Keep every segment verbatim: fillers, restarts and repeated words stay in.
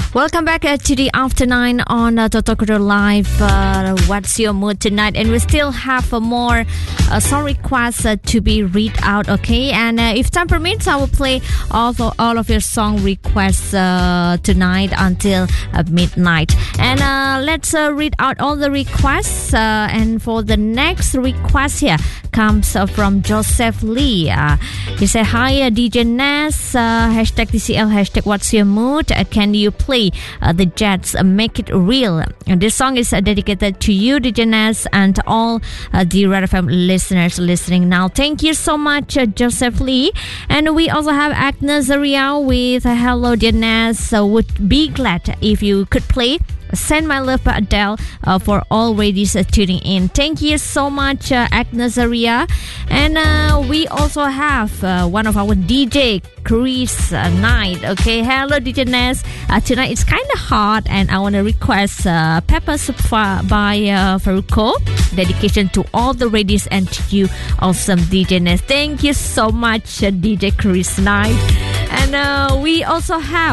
Welcome back uh, to the After Nine on uh, Toto Koto Live. Uh, what's your mood tonight? And we still have uh, more uh, song requests uh, to be read out, okay? And uh, if time permits, I will play all of, all of your song requests uh, tonight until uh, midnight. And uh, let's uh, read out all the requests. Uh, and for the next request here comes uh, from Joseph Lee. Uh, he said, hi, uh, D J Ness, uh, hashtag T C L, hashtag what's your mood? Uh, can you play Uh, the Jets uh, Make It Real? And this song is uh, dedicated to you, D J Ness, and all uh, the Red F M listeners listening now. Thank you so much, uh, Joseph Lee. And we also have Agnes Zaria with uh, hello, dear Ness. So would be glad if you could play Send My Love by Adele uh, for all ladies uh, tuning in. Thank you so much, uh, Agnes Zaria. And uh, we also have uh, one of our D J, Chris uh, Knight. Okay, hello, D J Ness. Uh, tonight it's kind of hot, and I want to request uh, Pepper Soup by uh, Faruko. Dedication to all the ladies and to you, awesome D J Ness. Thank you so much, uh, D J Chris Knight. And uh, we also have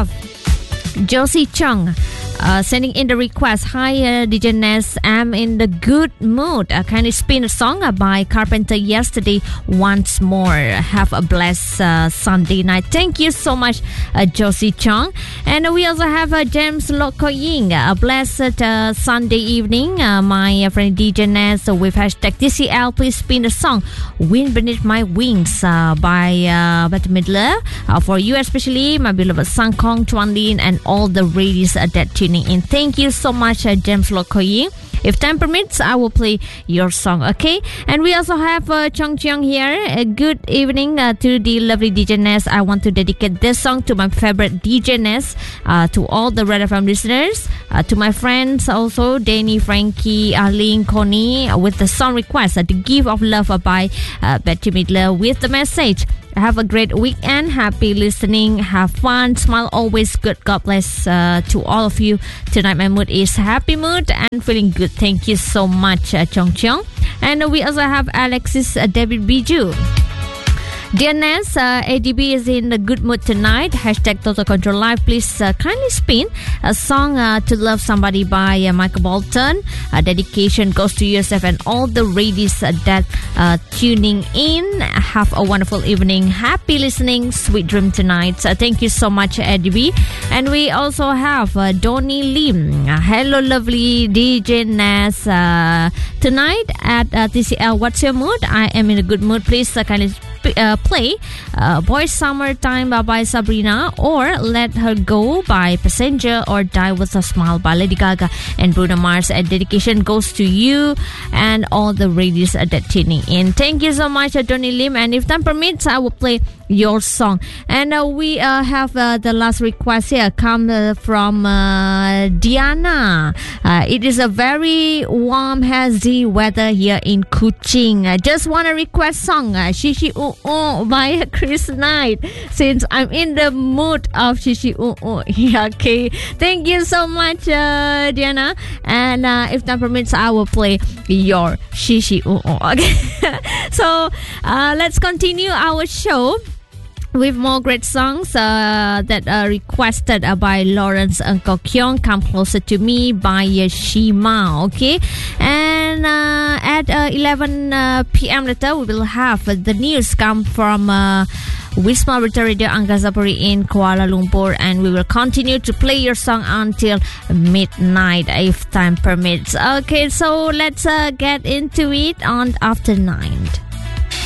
Josie Chung. Uh, sending in the request. Hi, uh, D J Ness, I'm in the good mood. Uh, can you spin a song uh, by Carpenter Yesterday once more? Have a blessed uh, Sunday night. Thank you so much, uh, Josie Chong. And uh, we also have uh, James Loko Ying. A blessed uh, Sunday evening. Uh, my uh, friend D J Ness uh, with hashtag T C L. Please spin the song Wind Beneath My Wings uh, by uh, Bette Midler. Uh, for you especially, my beloved Sang Kong, Chuan Lin, and all the ladies uh, that tune in. Thank you so much, uh, James Lokoyi. If time permits, I will play your song, okay? And we also have uh, Chong Chiang here. Uh, good evening uh, to the lovely D J Ness. I want to dedicate this song to my favorite D J Ness, uh, to all the Red F M listeners, uh, to my friends also, Danny, Frankie, Arlene, Connie, uh, with the song request, uh, The Gift of Love uh, by uh, Bette Midler, with the message, have a great weekend. Happy listening. Have fun. Smile always. Good. God bless uh, to all of you. Tonight my mood is happy mood and feeling good. Thank you so much, uh, Chong Chong. And we also have Alexis uh, David Biju. Dear Ness, uh, A D B is in a good mood tonight. Hashtag Total Control Live. Please uh, kindly spin a song uh, To Love Somebody by uh, Michael Bolton. Uh, dedication goes to yourself and all the ladies uh, that uh, tuning in. Have a wonderful evening. Happy listening. Sweet dream tonight. Uh, thank you so much, A D B. And we also have uh, Donnie Lim. Uh, hello, lovely D J Ness. Uh, tonight at uh, T C L, what's your mood? I am in a good mood. Please uh, kindly Uh, play uh, Boys Summertime by, by Sabrina, or Let Her Go by Passenger, or Die With A Smile by Lady Gaga and Bruno Mars. And dedication goes to you and all the ladies uh, that tuning in. Thank you so much, uh, Donnie Lim. And if time permits, I will play your song. And uh, we uh, have uh, the last request here come uh, from uh, Diana. Uh, it is a very warm, hazy weather here in Kuching. I just want to request song uh, Shishi Oo Oo by Chris Knight, since I'm in the mood of Shishi Oo Oo. Yeah, okay. Thank you so much, uh, Diana. And uh, if time permits, I will play your Shishi Oo Oo. Okay. So uh, let's continue our show with more great songs uh, that are requested uh, by Lawrence and Kokyong. Come Closer to Me by Shima. Okay, and uh, at uh, eleven uh, p.m. later we will have uh, the news come from uh, Wisma Rita Radio Angkasa in Kuala Lumpur, and we will continue to play your song until midnight if time permits. Okay, so let's uh, get into it on After Nine.